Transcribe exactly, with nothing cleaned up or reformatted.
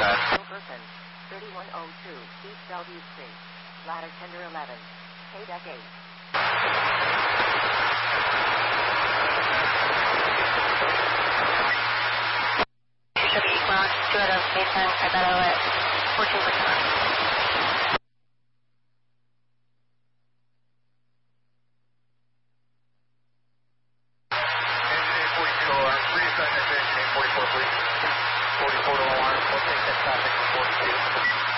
that. Person, thirty-one oh two, East Bellevue Street. Ladder tender eleven. K deck eight. W Fox, two out of baseline, Ibeto at fourteen percent. forty-four to alarm. We'll take that traffic to forty-two.